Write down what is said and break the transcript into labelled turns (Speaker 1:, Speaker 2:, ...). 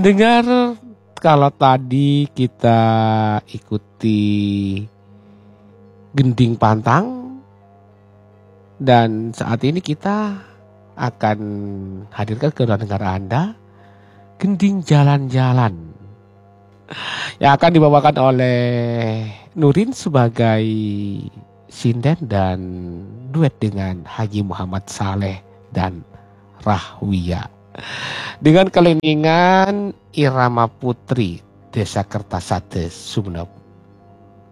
Speaker 1: Pendengar, kalau tadi kita ikuti Gending Pantang, dan saat ini kita akan hadirkan ke dengar Anda Gending Jalan-Jalan yang akan dibawakan oleh Nurin sebagai sinden dan duet dengan Haji Muhammad Saleh dan Rahwiya dengan keleningan Irama Putri Desa Kertasate Sumeneb.